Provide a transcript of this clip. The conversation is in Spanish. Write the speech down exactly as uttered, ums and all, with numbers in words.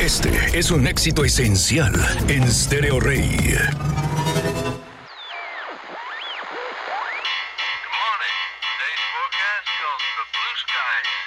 Este es un éxito esencial en Stereo Rey. Good morning. Today's forecast calls for blue skies.